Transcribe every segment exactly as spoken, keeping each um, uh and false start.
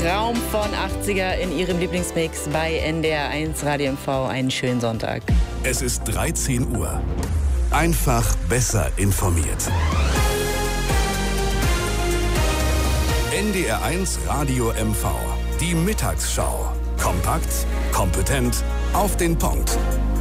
Traum von achtziger in Ihrem Lieblingsmix bei N D R eins Radio M V. Einen schönen Sonntag. Es ist dreizehn Uhr. Einfach besser informiert. N D R eins Radio M V. Die Mittagsschau. Kompakt, kompetent, auf den Punkt.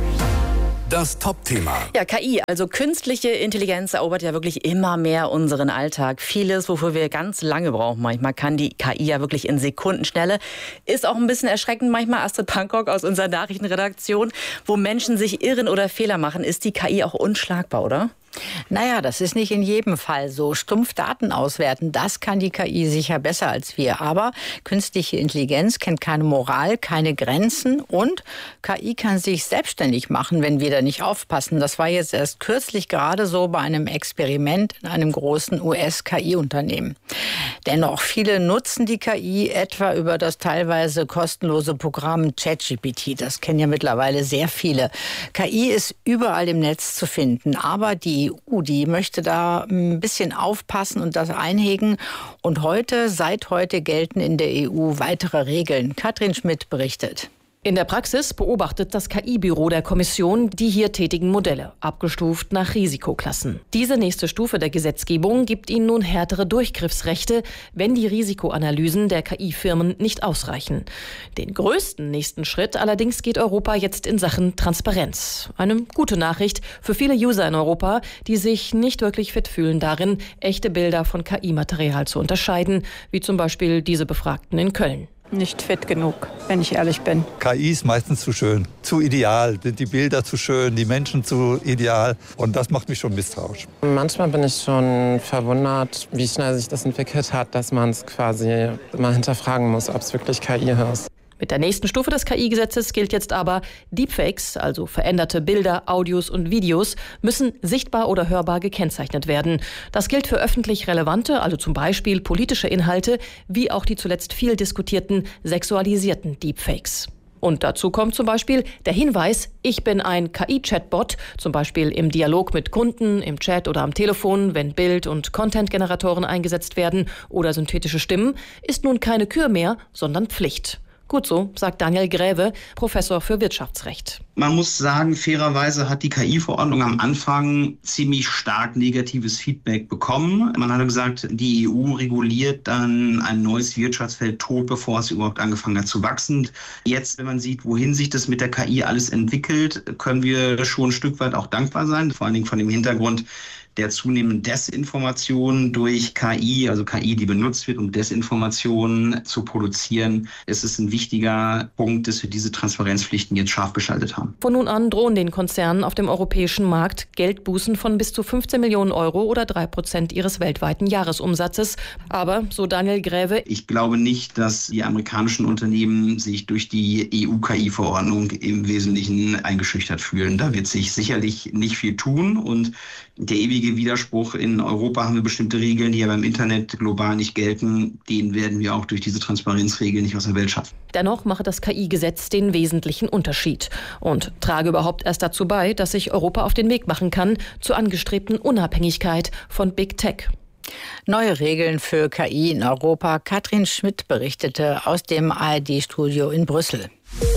Das Top-Thema. Ja, K I, also künstliche Intelligenz, erobert ja wirklich immer mehr unseren Alltag. Vieles, wofür wir ganz lange brauchen manchmal, kann die K I ja wirklich in Sekundenschnelle. Ist auch ein bisschen erschreckend manchmal. Astrid Pankok aus unserer Nachrichtenredaktion. Wo Menschen sich irren oder Fehler machen, ist die K I auch unschlagbar, oder? Naja, das ist nicht in jedem Fall so. Stumpf Daten auswerten, das kann die K I sicher besser als wir. Aber künstliche Intelligenz kennt keine Moral, keine Grenzen und K I kann sich selbstständig machen, wenn wir da nicht aufpassen. Das war jetzt erst kürzlich gerade so bei einem Experiment in einem großen U S-K I-Unternehmen. Dennoch, viele nutzen die K I etwa über das teilweise kostenlose Programm ChatGPT. Das kennen ja mittlerweile sehr viele. K I ist überall im Netz zu finden, aber die E U, die möchte da ein bisschen aufpassen und das einhegen. Und heute, seit heute gelten in der E U weitere Regeln. Katrin Schmidt berichtet. In der Praxis beobachtet das K I-Büro der Kommission die hier tätigen Modelle, abgestuft nach Risikoklassen. Diese nächste Stufe der Gesetzgebung gibt ihnen nun härtere Durchgriffsrechte, wenn die Risikoanalysen der K I-Firmen nicht ausreichen. Den größten nächsten Schritt allerdings geht Europa jetzt in Sachen Transparenz. Eine gute Nachricht für viele User in Europa, die sich nicht wirklich fit fühlen darin, echte Bilder von K I-Material zu unterscheiden, wie zum Beispiel diese Befragten in Köln. Nicht fit genug, wenn ich ehrlich bin. K I ist meistens zu schön, zu ideal, sind die Bilder zu schön, die Menschen zu ideal und das macht mich schon misstrauisch. Manchmal bin ich schon verwundert, wie schnell sich das entwickelt hat, dass man es quasi mal hinterfragen muss, ob es wirklich K I ist. Mit der nächsten Stufe des K I-Gesetzes gilt jetzt aber, Deepfakes, also veränderte Bilder, Audios und Videos, müssen sichtbar oder hörbar gekennzeichnet werden. Das gilt für öffentlich relevante, also zum Beispiel politische Inhalte, wie auch die zuletzt viel diskutierten sexualisierten Deepfakes. Und dazu kommt zum Beispiel der Hinweis, ich bin ein K I-Chatbot, zum Beispiel im Dialog mit Kunden, im Chat oder am Telefon, wenn Bild- und Content-Generatoren eingesetzt werden oder synthetische Stimmen, ist nun keine Kür mehr, sondern Pflicht. Gut so, sagt Daniel Gräve, Professor für Wirtschaftsrecht. Man muss sagen, fairerweise hat die K I-Verordnung am Anfang ziemlich stark negatives Feedback bekommen. Man hat gesagt, die E U reguliert dann ein neues Wirtschaftsfeld tot, bevor es überhaupt angefangen hat zu wachsen. Jetzt, wenn man sieht, wohin sich das mit der K I alles entwickelt, können wir schon ein Stück weit auch dankbar sein. Vor allen Dingen von dem Hintergrund der zunehmenden Desinformation durch K I, also K I, die benutzt wird, um Desinformation zu produzieren. Es ist ein wichtiger Punkt, dass wir diese Transparenzpflichten jetzt scharf geschaltet haben. Von nun an drohen den Konzernen auf dem europäischen Markt Geldbußen von bis zu fünfzehn Millionen Euro oder drei Prozent ihres weltweiten Jahresumsatzes. Aber, so Daniel Gräve, ich glaube nicht, dass die amerikanischen Unternehmen sich durch die E U-K I-Verordnung im Wesentlichen eingeschüchtert fühlen. Da wird sich sicherlich nicht viel tun und der ewige Widerspruch, in Europa haben wir bestimmte Regeln, die aber im Internet global nicht gelten, den werden wir auch durch diese Transparenzregeln nicht aus der Welt schaffen. Dennoch mache das K I-Gesetz den wesentlichen Unterschied und trage überhaupt erst dazu bei, dass sich Europa auf den Weg machen kann zur angestrebten Unabhängigkeit von Big Tech. Neue Regeln für K I in Europa. Katrin Schmidt berichtete aus dem A R D-Studio in Brüssel.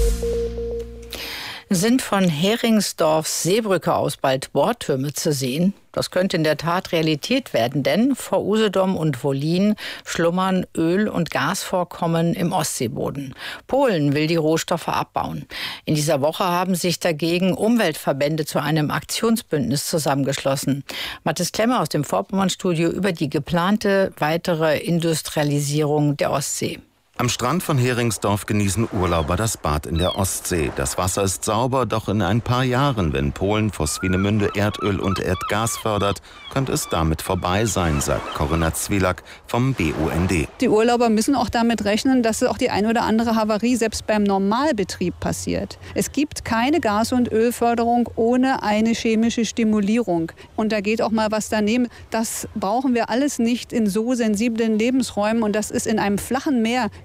Sind von Heringsdorfs Seebrücke aus bald Bohrtürme zu sehen? Das könnte in der Tat Realität werden, denn vor Usedom und Wolin schlummern Öl- und Gasvorkommen im Ostseeboden. Polen will die Rohstoffe abbauen. In dieser Woche haben sich dagegen Umweltverbände zu einem Aktionsbündnis zusammengeschlossen. Mathis Klemmer aus dem Vorpommern-Studio über die geplante weitere Industrialisierung der Ostsee. Am Strand von Heringsdorf genießen Urlauber das Bad in der Ostsee. Das Wasser ist sauber, doch in ein paar Jahren, wenn Polen vor Swinemünde Erdöl und Erdgas fördert, könnte es damit vorbei sein, sagt Corinna Zwielak vom B U N D. Die Urlauber müssen auch damit rechnen, dass auch die ein oder andere Havarie selbst beim Normalbetrieb passiert. Es gibt keine Gas- und Ölförderung ohne eine chemische Stimulierung. Und da geht auch mal was daneben. Das brauchen wir alles nicht in so sensiblen Lebensräumen. Und das ist in einem flachen Meer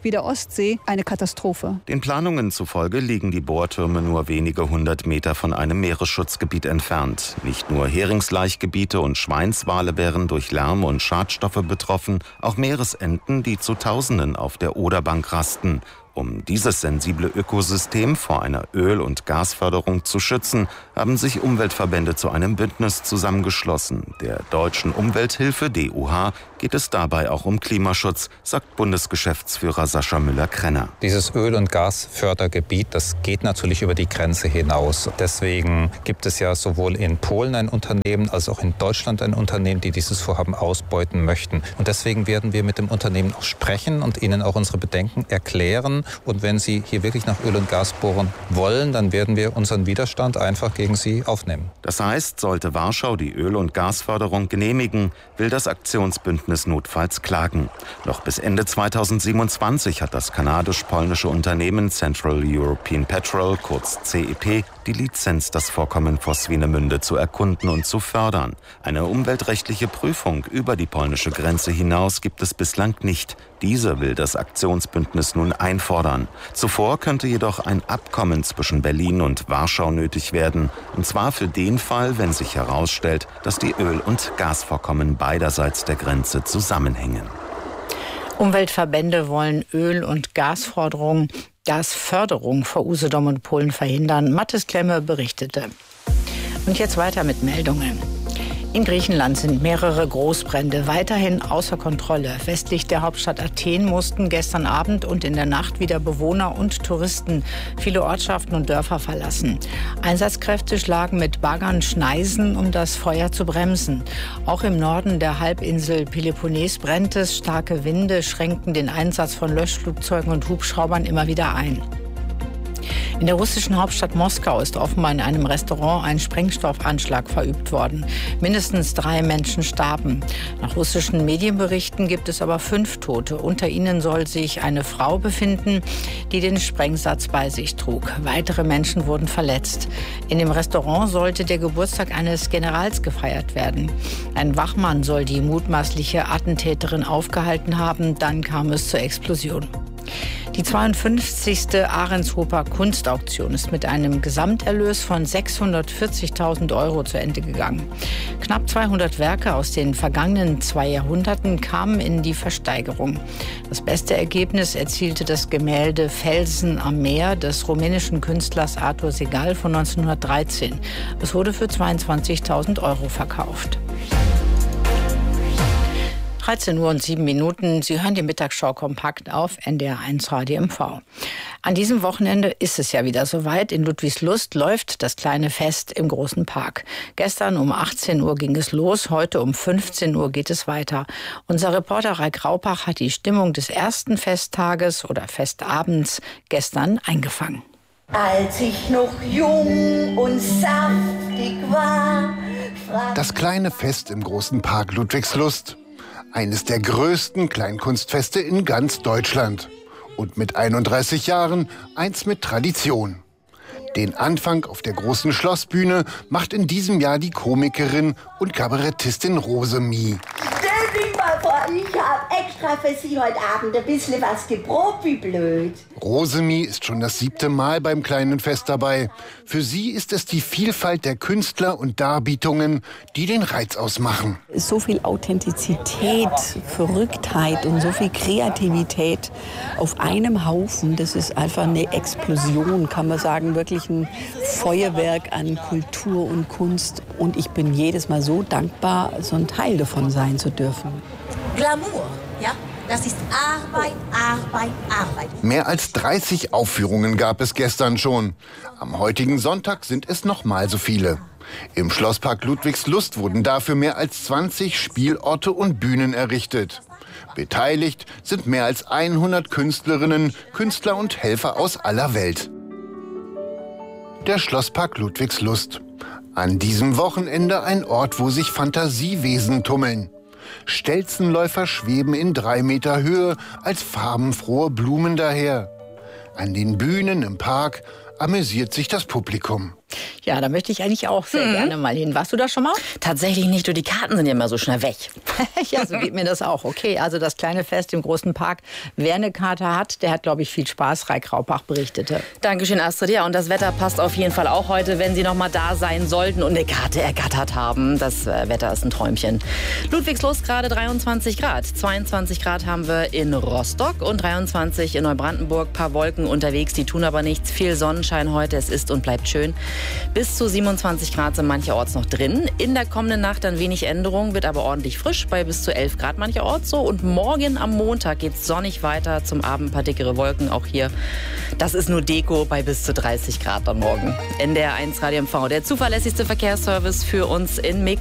wie der Ostsee eine Katastrophe. Den Planungen zufolge liegen die Bohrtürme nur wenige hundert Meter von einem Meeresschutzgebiet entfernt. Nicht nur Heringslaichgebiete und Schweinswale wären durch Lärm und Schadstoffe betroffen, auch Meeresenten, die zu Tausenden auf der Oderbank rasten. Um dieses sensible Ökosystem vor einer Öl- und Gasförderung zu schützen, haben sich Umweltverbände zu einem Bündnis zusammengeschlossen. Der Deutschen Umwelthilfe D U H geht es dabei auch um Klimaschutz, sagt Bundesgeschäftsführer Sascha Müller-Krenner. Dieses Öl- und Gasfördergebiet, das geht natürlich über die Grenze hinaus. Deswegen gibt es ja sowohl in Polen ein Unternehmen als auch in Deutschland ein Unternehmen, die dieses Vorhaben ausbeuten möchten. Und deswegen werden wir mit dem Unternehmen auch sprechen und ihnen auch unsere Bedenken erklären. Und wenn Sie hier wirklich nach Öl und Gas bohren wollen, dann werden wir unseren Widerstand einfach gegen Sie aufnehmen. Das heißt, sollte Warschau die Öl- und Gasförderung genehmigen, will das Aktionsbündnis notfalls klagen. Noch bis Ende zweitausendsiebenundzwanzig hat das kanadisch-polnische Unternehmen Central European Petrol, kurz C E P, die Lizenz, das Vorkommen vor Swinemünde zu erkunden und zu fördern. Eine umweltrechtliche Prüfung über die polnische Grenze hinaus gibt es bislang nicht. Diese will das Aktionsbündnis nun einfordern. Zuvor könnte jedoch ein Abkommen zwischen Berlin und Warschau nötig werden. Und zwar für den Fall, wenn sich herausstellt, dass die Öl- und Gasvorkommen beiderseits der Grenze zusammenhängen. Umweltverbände wollen Öl- und Gasförderung, Gasförderung vor Usedom und Polen verhindern. Mathis Klemme berichtete. Und jetzt weiter mit Meldungen. In Griechenland sind mehrere Großbrände weiterhin außer Kontrolle. Westlich der Hauptstadt Athen mussten gestern Abend und in der Nacht wieder Bewohner und Touristen viele Ortschaften und Dörfer verlassen. Einsatzkräfte schlagen mit Baggern Schneisen, um das Feuer zu bremsen. Auch im Norden der Halbinsel Peloponnes brennt es. Starke Winde schränkten den Einsatz von Löschflugzeugen und Hubschraubern immer wieder ein. In der russischen Hauptstadt Moskau ist offenbar in einem Restaurant ein Sprengstoffanschlag verübt worden. Mindestens drei Menschen starben. Nach russischen Medienberichten gibt es aber fünf Tote. Unter ihnen soll sich eine Frau befinden, die den Sprengsatz bei sich trug. Weitere Menschen wurden verletzt. In dem Restaurant sollte der Geburtstag eines Generals gefeiert werden. Ein Wachmann soll die mutmaßliche Attentäterin aufgehalten haben. Dann kam es zur Explosion. Die zweiundfünfzigste Ahrenshofer Kunstauktion ist mit einem Gesamterlös von sechshundertvierzigtausend Euro zu Ende gegangen. Knapp zweihundert Werke aus den vergangenen zwei Jahrhunderten kamen in die Versteigerung. Das beste Ergebnis erzielte das Gemälde Felsen am Meer des rumänischen Künstlers Artur Segal von neunzehnhundertdreizehn. Es wurde für zweiundzwanzigtausend Euro verkauft. dreizehn Uhr und sieben Minuten. Sie hören die Mittagsschau kompakt auf N D R eins Radio M V. An diesem Wochenende ist es ja wieder soweit. In Ludwigslust läuft das kleine Fest im großen Park. Gestern um achtzehn Uhr ging es los, heute um fünfzehn Uhr geht es weiter. Unser Reporter Raik Raupach hat die Stimmung des ersten Festtages oder Festabends gestern eingefangen. Als ich noch jung und saftig war. Das kleine Fest im großen Park Ludwigslust. Eines der größten Kleinkunstfeste in ganz Deutschland. Und mit einunddreißig Jahren eins mit Tradition. Den Anfang auf der großen Schlossbühne macht in diesem Jahr die Komikerin und Kabarettistin Rosemi. Stell dich mal vor, ich habe extra für Sie heute Abend ein bisschen was geprobt, wie blöd. Rosemi ist schon das siebte Mal beim kleinen Fest dabei. Für sie ist es die Vielfalt der Künstler und Darbietungen, die den Reiz ausmachen. So viel Authentizität, Verrücktheit und so viel Kreativität auf einem Haufen, das ist einfach eine Explosion, kann man sagen, wirklich ein Feuerwerk an Kultur und Kunst. Und ich bin jedes Mal so dankbar, so ein Teil davon sein zu dürfen. Glamour, ja? Das ist Arbeit, Arbeit, Arbeit. Mehr als dreißig Aufführungen gab es gestern schon. Am heutigen Sonntag sind es noch mal so viele. Im Schlosspark Ludwigslust wurden dafür mehr als zwanzig Spielorte und Bühnen errichtet. Beteiligt sind mehr als hundert Künstlerinnen, Künstler und Helfer aus aller Welt. Der Schlosspark Ludwigslust. An diesem Wochenende ein Ort, wo sich Fantasiewesen tummeln. Stelzenläufer schweben in drei Meter Höhe als farbenfrohe Blumen daher. An den Bühnen im Park amüsiert sich das Publikum. Ja, da möchte ich eigentlich auch sehr mhm. gerne mal hin. Warst du da schon mal? Tatsächlich nicht, nur die Karten sind ja immer so schnell weg. Ja, so geht mir das auch. Okay, also das kleine Fest im großen Park. Wer eine Karte hat, der hat, glaube ich, viel Spaß. Raik Raupach berichtete. Dankeschön, Astrid. Ja, und das Wetter passt auf jeden Fall auch heute, wenn Sie noch mal da sein sollten und eine Karte ergattert haben. Das äh, Wetter ist ein Träumchen. Ludwigslust gerade dreiundzwanzig Grad. zweiundzwanzig Grad haben wir in Rostock und dreiundzwanzig in Neubrandenburg. Ein paar Wolken unterwegs, die tun aber nichts. Viel Sonnenschein heute. Es ist und bleibt schön. Bis zu siebenundzwanzig Grad sind mancherorts noch drin. In der kommenden Nacht dann wenig Änderung, wird aber ordentlich frisch bei bis zu elf Grad mancherorts so. Und morgen am Montag geht es sonnig weiter. Zum Abend ein paar dickere Wolken auch hier. Das ist nur Deko bei bis zu dreißig Grad am Morgen. N D R eins Radio M V, der zuverlässigste Verkehrsservice für uns in Mecklenburg.